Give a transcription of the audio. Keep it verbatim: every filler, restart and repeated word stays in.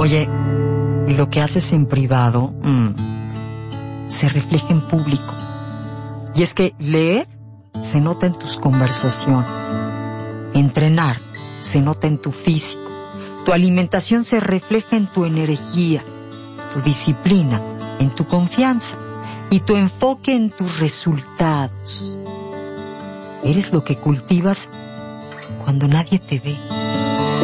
Oye, lo que haces en privado mmm, se refleja en público. Y es que leer se nota en tus conversaciones. Entrenar se nota en tu físico. Tu alimentación se refleja en tu energía. Tu disciplina en tu confianza. Y tu enfoque en tus resultados. Eres lo que cultivas cuando nadie te ve.